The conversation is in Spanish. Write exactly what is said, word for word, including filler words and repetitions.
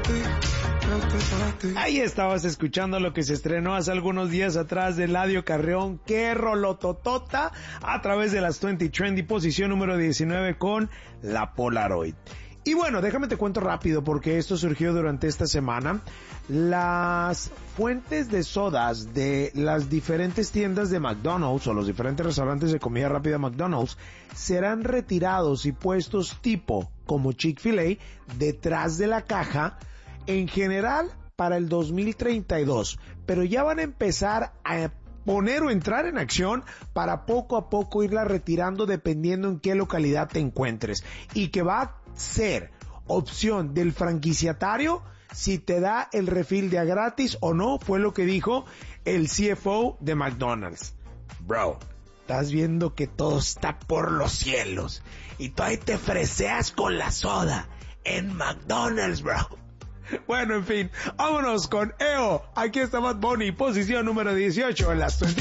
Ahí estabas escuchando lo que se estrenó hace algunos días atrás de Eladio Carrión, qué rolototota, a través de las veinte Trendy, posición número diecinueve con La Polaroid. Y bueno, déjame te cuento rápido porque esto surgió durante esta semana. Las fuentes de sodas de las diferentes tiendas de McDonald's o los diferentes restaurantes de comida rápida McDonald's serán retirados y puestos tipo como Chick-fil-A detrás de la caja en general para el dos mil treinta y dos, pero ya van a empezar a poner o entrar en acción para poco a poco irla retirando dependiendo en qué localidad te encuentres, y que va a ser opción del franquiciatario si te da el refill de a gratis o no, fue lo que dijo el C F O de McDonald's. Bro, estás viendo que todo está por los cielos y tú ahí te freseas con la soda en McDonald's, bro. Bueno, en fin, vámonos con E O. Aquí está Bad Bunny, posición número dieciocho en las veinte.